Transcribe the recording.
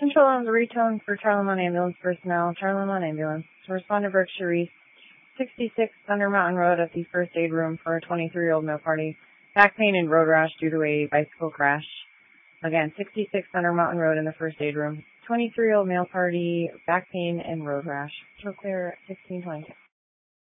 Central Owens retone for Charlie Mount Ambulance personnel. Charlie Mount Ambulance. To respond to Berkshire East, 66 Thunder Mountain Road at the first aid room for a 23-year-old male party. Back pain and road rash due to a bicycle crash. Again, 66 Thunder Mountain Road in the first aid room. 23-year-old male party, back pain and road rash. So clear at 16:22.